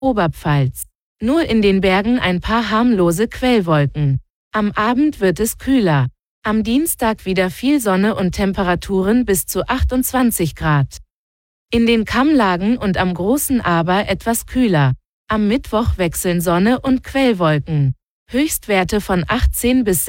Oberpfalz. Nur in den Bergen ein paar harmlose Quellwolken. Am Abend wird es kühler. Am Dienstag wieder viel Sonne und Temperaturen bis zu 28 Grad. In den Kammlagen und am Großen Aber etwas kühler. Am Mittwoch wechseln Sonne und Quellwolken. Höchstwerte von 18 bis